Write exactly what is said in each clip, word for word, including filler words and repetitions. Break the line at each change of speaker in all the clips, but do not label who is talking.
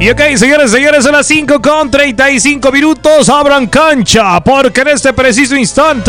Y ok, señores, señores, son las cinco con treinta y cinco minutos. Abran cancha, porque en este preciso instante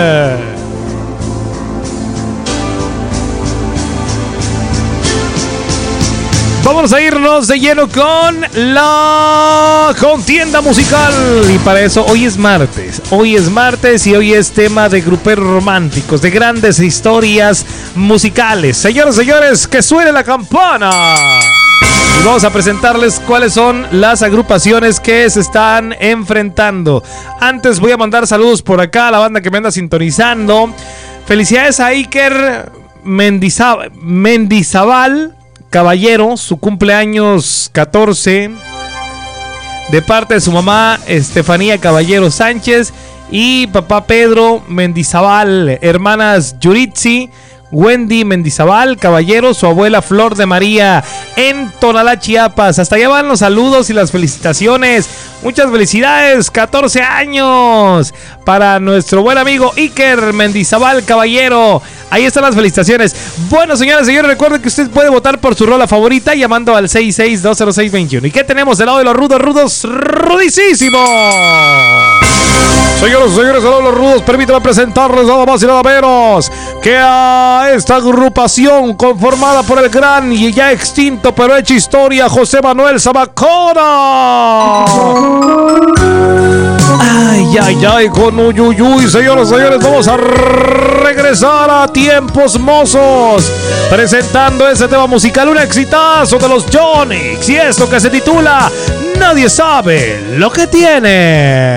vamos a irnos de lleno con la contienda musical. Y para eso, hoy es martes. Hoy es martes y hoy es tema de gruperos románticos, de grandes historias musicales. Señores, señores, que suene la campana. Y vamos a presentarles cuáles son las agrupaciones que se están enfrentando. Antes voy a mandar saludos por acá a la banda que me anda sintonizando. Felicidades a Iker Mendizabal, Mendizabal Caballero, su cumpleaños catorce, de parte de su mamá Estefanía Caballero Sánchez y papá Pedro Mendizabal, hermanas Yuritsi, Wendy Mendizabal Caballero, su abuela Flor de María en Tonalá, Chiapas. Hasta allá van los saludos y las felicitaciones. Muchas felicidades, catorce años para nuestro buen amigo Iker Mendizabal Caballero. Ahí están las felicitaciones. Bueno, señoras y señores, recuerden que usted puede votar por su rola favorita llamando al seis seis dos cero seis dos uno. ¿Y qué tenemos del lado de los rudos, rudos, rudísimos? Señores, señores, de los rudos, permítame presentarles nada más y nada menos que a esta agrupación conformada por el gran y ya extinto pero hecho historia José Manuel Zamacona. Ay, ay, ay, con uyuyuy, señores, señores, vamos a regresar a tiempos mozos presentando ese tema musical, un exitazo de los Yonix y esto que se titula Nadie sabe lo que tiene.